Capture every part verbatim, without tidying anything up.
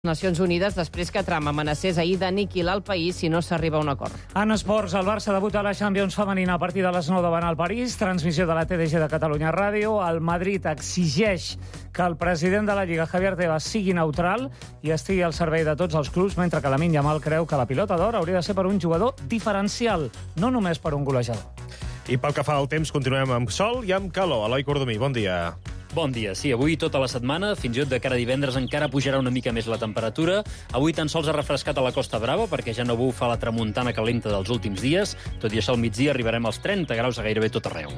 Nacions Unides després que Trump amenacés ahir d'aniquilar el país si no s'arriba a un acord. En esports, el Barça debuta a la Champions femenina a partir de les nou davant el París. Transmissió de la T D G de Catalunya Ràdio. El Madrid exigeix que el president de la Lliga, Javier Tebas, sigui neutral i estigui al servei de tots els clubs, mentre que Lamine Yamal creu que la pilota d'or hauria de ser per un jugador diferencial, no només per un golejador. I pel que fa al temps, continuem amb sol i amb calor. Eloi Cordomí, bon dia. Bon dia. Sí, avui tota la setmana, fins i tot de cara a divendres, encara pujarà una mica més la temperatura. Avui tan sols ha refrescat a la Costa Brava, perquè ja no bufa la tramuntana calenta dels últims dies. Tot i això, al migdia arribarem als trenta graus a gairebé tot arreu.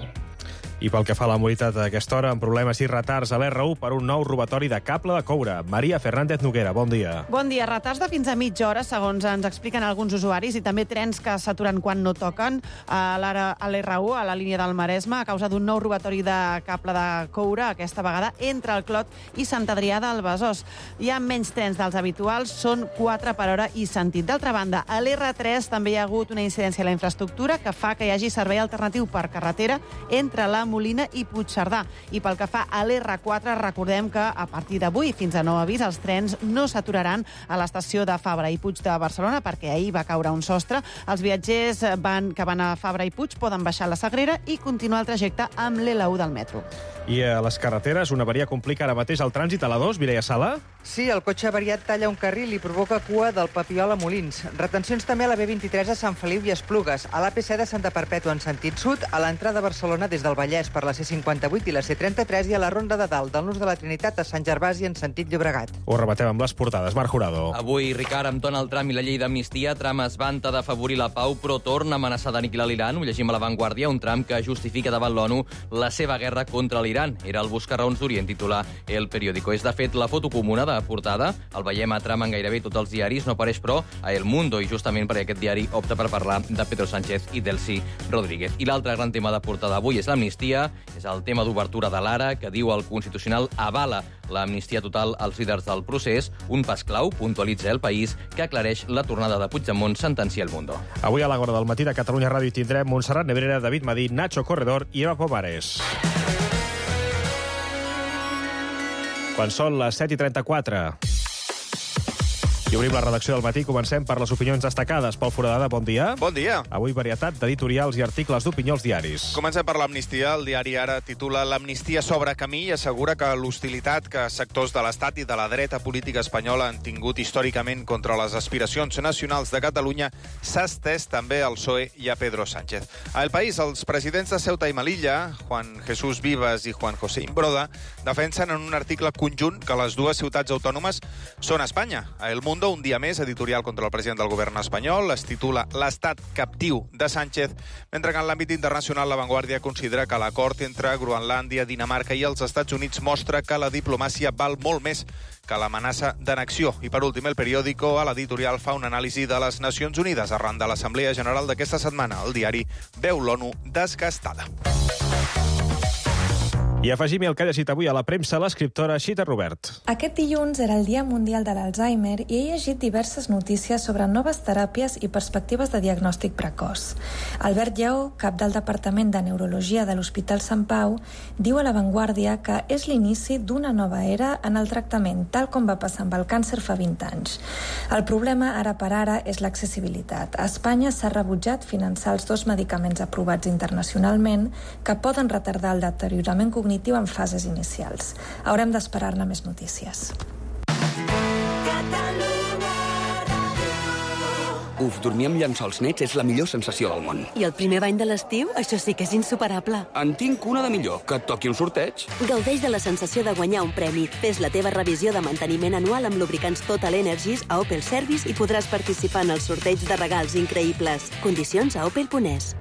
I pel que fa a la mobilitat a aquesta hora, amb problemes i retards a l'R u per un nou robatori de cable de coure. Maria Fernández Noguera, bon dia. Bon dia. Retards de fins a mitja hora, segons ens expliquen alguns usuaris, i també trens que s'aturen quan no toquen a l'R u, a la línia del Maresme, a causa d'un nou robatori de cable de coure, aquesta vegada entre el Clot i Sant Adrià del Besòs. Hi ha menys trens dels habituals, són quatre per hora i sentit. D'altra banda, a l'R tres també hi ha hagut una incidència a la infraestructura que fa que hi hagi servei alternatiu per carretera entre la Molina i Puigcerdà. I pel que fa a l'R quatre, recordem que a partir d'avui, fins a nou avís, els trens no s'aturaran a l'estació de Fabra i Puig de Barcelona, perquè ahir va caure un sostre. Els viatgers van, que van a Fabra i Puig poden baixar la Sagrera i continuar el trajecte amb l'L u del metro. I a les carreteres, una avaria complica ara mateix el trànsit a la dos, Mireia Sala? Sí, el cotxe avariat talla un carril i provoca cua del Papiol a Molins. Retencions també a la B vint-i-tres a Sant Feliu i Esplugues, a l'A P C de Santa Perpètua en sentit sud, a l'entrada a Barcelona des del Vallès per la C cinquanta-vuit i la C trenta-tres i a la Ronda de Dalt del Nus de la Trinitat a Sant Gervasi en sentit Llobregat. Ho rebatem amb les portades. Marc Jurado. Avui, Ricard, amb Donald Trump i la llei d'amnistia, Trump es vanta d'afavorir la pau, però torna a amenaçar d'aniquilar l'Iran. Ho llegim a La Vanguardia, un Trump que justifica davant l'ONU la seva guerra contra l'Iran. Era el buscar raons d'Orient, titular El Periódico. És, de fet, la foto comuna de portada. El veiem a Trump en gairebé tots els diaris, no apareix, però, a El Mundo, i justament perquè aquest diari opta per parlar de Pedro Sánchez i Delcy Rodríguez. I l'altre gran tema de portada avui és l'amnistia, és el tema d'obertura de l'Ara, que diu el Constitucional avala l'amnistia total als líders del procés, un pas clau, puntualitza El País, que aclareix la tornada de Puigdemont, sentencia El Mundo. Avui a l'Agora del matí de Catalunya Ràdio tindrem Montserrat Nebrera, David Madí, Nacho Corredor i Eva Pomares. Quan són les set i trenta-quatre. I obrim la redacció del matí. Comencem per les opinions destacades. Pol Foradada, bon dia. Bon dia. Avui varietat d'editorials i articles d'opinió als diaris. Comencem per l'amnistia. El diari Ara titula «L'amnistia s'obre camí» i assegura que l'hostilitat que sectors de l'Estat i de la dreta política espanyola han tingut històricament contra les aspiracions nacionals de Catalunya s'ha estès també al P S O E i a Pedro Sánchez. A El País, els presidents de Ceuta i Melilla, Juan Jesús Vivas i Juan José Imbroda, defensen en un article conjunt que les dues ciutats autònomes són Espanya. A El Mundo, un dia més, editorial contra el president del govern espanyol, es titula «L'estat captiu de Sánchez», mentre que en l'àmbit internacional La Vanguardia considera que l'acord entre Groenlàndia, Dinamarca i els Estats Units mostra que la diplomàcia val molt més que l'amenaça d'annexió. I per últim, El Periódico, a l'editorial, fa una anàlisi de les Nacions Unides arran de l'Assemblea General d'aquesta setmana. El diari veu l'ONU desgastada. I afegim el que ha llegit avui a la premsa l'escriptora Xita Robert. Aquest dilluns era el Dia Mundial de l'Alzheimer i he llegit diverses notícies sobre noves teràpies i perspectives de diagnòstic precoç. Albert Lleó, cap del Departament de Neurologia de l'Hospital Sant Pau, diu a La Vanguardia que és l'inici d'una nova era en el tractament, tal com va passar amb el càncer fa vint anys. El problema ara per ara és l'accessibilitat. A Espanya s'ha rebutjat finançar els dos medicaments aprovats internacionalment que poden retardar el deteriorament cognitiu en fases inicials. Haurem d'esperar-ne més notícies. Uf, dormir amb llençols nets és la millor sensació del món. I el primer bany de l'estiu? Això sí que és insuperable. En tinc una de millor, que et toqui un sorteig. Gaudeix de la sensació de guanyar un premi. Fes la teva revisió de manteniment anual amb lubricants Total Energies a Opel Service i podràs participar en el sorteig de regals increïbles. Condicions a opel punt es.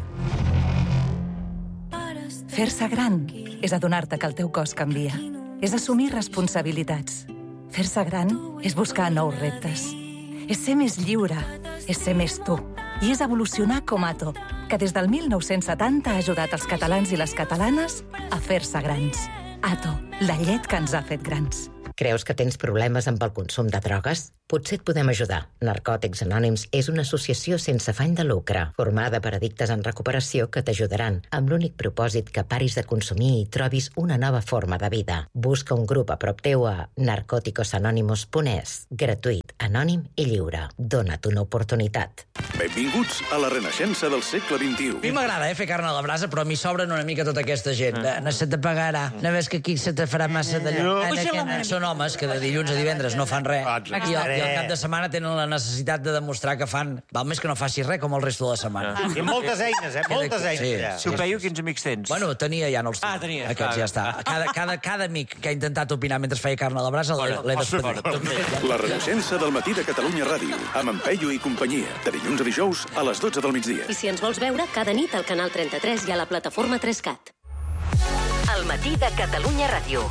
Fer-se gran és adonar-te que el teu cos canvia. És assumir responsabilitats. Fer-se gran és buscar nous reptes. És ser més lliure. És ser més tu. I és evolucionar com Ato, que des del mil nou-cents setanta ha ajudat els catalans i les catalanes a fer-se grans. Ato, la llet que ens ha fet grans. Creus que tens problemes amb el consum de drogues? Potser et podem ajudar. Narcòtics Anònims és una associació sense afany de lucre, formada per addictes en recuperació que t'ajudaran, amb l'únic propòsit que paris de consumir i trobis una nova forma de vida. Busca un grup a prop teu a narcóticos anónimos punt es. Gratuït, anònim i lliure. Dona't una oportunitat. Benvinguts a la renaixença del segle vint-i-u. A mi m'agrada eh, fer carn a la brasa, però a mi sobren una mica tota aquesta gent. Ah. No se te pagarà. No ves que aquí se te farà massa d'allò. No. Són homes que de dilluns a divendres no fan res. I al, I al cap de setmana tenen la necessitat de demostrar que fan... Val més que no facis res com el resto de la setmana. Ah. I moltes eines, eh? Moltes eines. Sí, ja. sí, Si ho veieu, quins amics tens? Bueno, tenia ja, no els tinc. Ah, tenies. Aquests ja està. Cada, cada, cada amic que ha intentat opinar mentre feia carn a la brasa l'he despedit. La renaixença del matí de Catalunya Ràdio, amb en Peyu i companyia, de dilluns a dijous a les dotze del migdia. I si ens vols veure, cada nit al canal trenta-tres i a la plataforma tres cat. El matí de Catalunya Ràdio.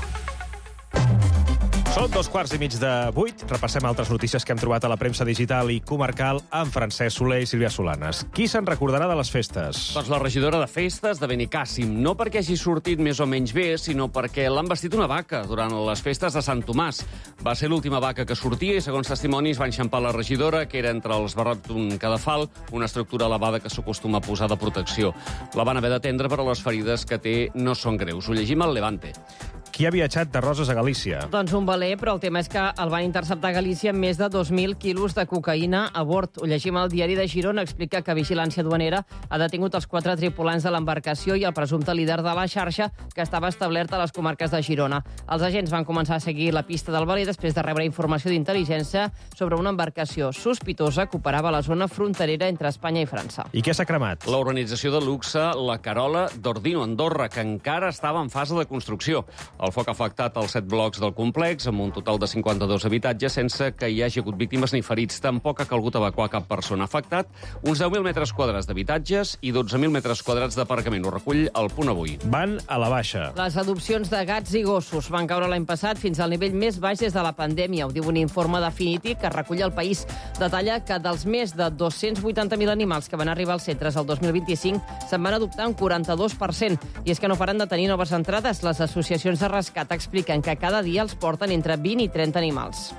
Són dos quarts i mig de vuit. Repassem altres notícies que hem trobat a la premsa digital i comarcal amb Francesc Soler i Sílvia Solanes. Qui se'n recordarà de les festes? Doncs la regidora de festes de Benicàssim. No perquè hagi sortit més o menys bé, sinó perquè l'han vestit una vaca durant les festes de Sant Tomàs. Va ser l'última vaca que sortia i, segons testimonis, va enxampar la regidora, que era entre els barrots d'un cadafal, una estructura elevada que s'acostuma a posar de protecció. La van haver d'atendre, però les ferides que té no són greus. Ho llegim al Levante. Qui ha viatjat de Roses a Galícia? Doncs un valer, però el tema és que el van interceptar a Galícia amb més de dos mil quilos de cocaïna a bord. Ho llegim al diari de Girona, explica que Vigilància Duanera ha detingut els quatre tripulants de l'embarcació i el presumpte líder de la xarxa, que estava establert a les comarques de Girona. Els agents van començar a seguir la pista del valer després de rebre informació d'intel·ligència sobre una embarcació sospitosa que operava a la zona fronterera entre Espanya i França. I què s'ha cremat? La urbanització de luxe La Carola d'Ordino, Andorra, que encara estava en fase de construcció. El foc ha afectat els set blocs del complex, amb un total de cinquanta-dos habitatges, sense que hi hagi hagut víctimes ni ferits. Tampoc ha calgut evacuar cap persona. Afectat uns deu mil metres quadrats d'habitatges i dotze mil metres quadrats d'aparcament. Ho recull el Punt Avui. Van a la baixa. Les adopcions de gats i gossos van caure l'any passat fins al nivell més baix des de la pandèmia. Ho diu un informe definitiu que recull el País. Detalla que dels més de dos-cents vuitanta mil animals que van arribar als centres el dos mil vint-i-cinc se'n van adoptar un quaranta-dos per cent. I és que no paren de tenir noves entrades. Les associacions de rescat expliquen que cada dia els porten entre vint i trenta animals.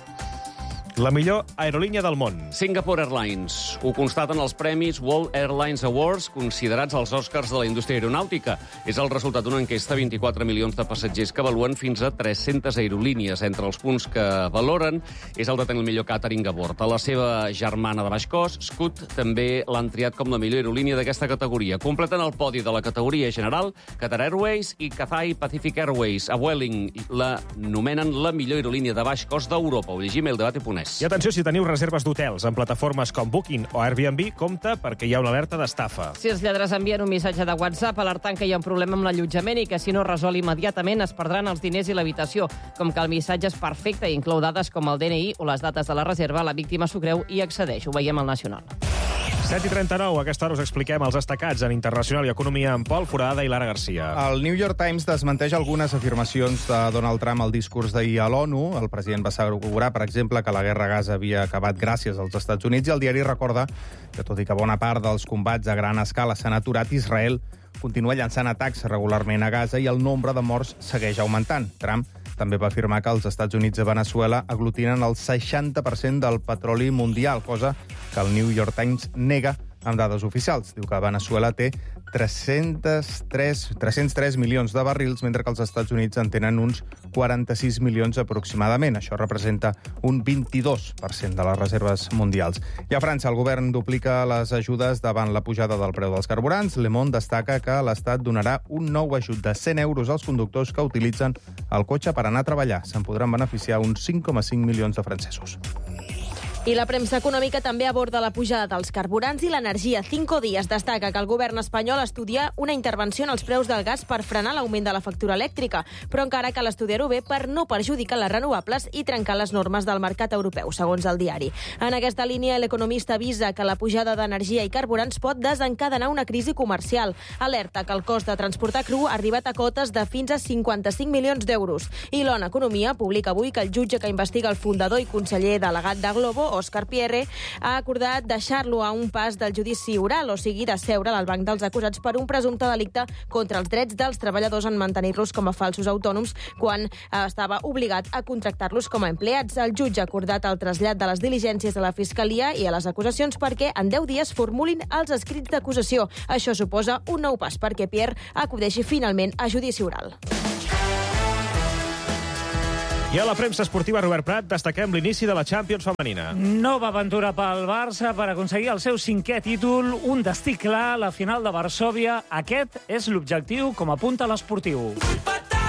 La millor aerolínia del món. Singapore Airlines. Ho constaten els premis World Airlines Awards, considerats els Oscars de la indústria aeronàutica. És el resultat d'una enquesta de vint-i-quatre milions de passatgers que avaluen fins a tres-centes aerolínies. Entre els punts que valoren és el de tenir el millor càtering a bord. A la seva germana de baix cost, Scoot, també l'han triat com la millor aerolínia d'aquesta categoria. Completen el podi de la categoria general Qatar Airways i Cathay Pacific Airways. A Vueling la nomenen la millor aerolínia de baix cost d'Europa. Ho llegim el debat i ponés. I atenció, si teniu reserves d'hotels en plataformes com Booking o Airbnb, compte perquè hi ha una alerta d'estafa. Si els lladres envien un missatge de WhatsApp alertant que hi ha un problema amb l'allotjament i que si no es resol immediatament es perdran els diners i l'habitació. Com que el missatge és perfecte i inclou dades com el D N I o les dates de la reserva, la víctima s'ho creu i accedeix. Ho veiem al Nacional. set i trenta-nou, a aquesta hora us expliquem els destacats en Internacional i Economia amb Pol Foradada i Lara Garcia. El New York Times desmenteix algunes afirmacions de Donald Trump al discurs d'ahir a l'ONU. El president va assegurar, per exemple, que la guerra a Gaza havia acabat gràcies als Estats Units, i el diari recorda que, tot i que bona part dels combats a gran escala s'han aturat, Israel continua llançant atacs regularment a Gaza i el nombre de morts segueix augmentant. Trump també va afirmar que els Estats Units i Venezuela aglutinen el seixanta per cent del petroli mundial, cosa que el New York Times nega amb dades oficials. Diu que Venezuela té tres-cents tres milions de barrils, mentre que els Estats Units en tenen uns quaranta-sis milions aproximadament. Això representa un vint-i-dos per cent de les reserves mundials. I a França, el govern duplica les ajudes davant la pujada del preu dels carburants. Le Monde destaca que l'Estat donarà un nou ajut de cent euros als conductors que utilitzen el cotxe per anar a treballar. Se'n podran beneficiar uns cinc coma cinc milions de francesos. I la premsa econòmica també aborda la pujada dels carburants i l'energia. Cinco Días destaca que el govern espanyol estudia una intervenció en els preus del gas per frenar l'augment de la factura elèctrica, però encara cal estudiar-ho bé per no perjudicar les renovables i trencar les normes del mercat europeu, segons el diari. En aquesta línia, l'economista avisa que la pujada d'energia i carburants pot desencadenar una crisi comercial. Alerta que el cost de transportar cru ha arribat a cotes de fins a cinquanta-cinc milions d'euros. I l'O N U Economia publica avui que el jutge que investiga el fundador i conseller delegat de Globo, Òscar Pierre, ha acordat deixar-lo a un pas del judici oral, o sigui, de seure al banc dels acusats per un presumpte delicte contra els drets dels treballadors en mantenir-los com a falsos autònoms quan estava obligat a contractar-los com a empleats. El jutge ha acordat el trasllat de les diligències a la Fiscalia i a les acusacions perquè en deu dies formulin els escrits d'acusació. Això suposa un nou pas perquè Pierre acudeixi finalment a judici oral. I a la premsa esportiva, Robert Prat, destaquem l'inici de la Champions femenina. Nova aventura pel Barça per aconseguir el seu cinquè títol, un destí clar, la final de Varsòvia. Aquest és l'objectiu, com apunta l'Esportiu.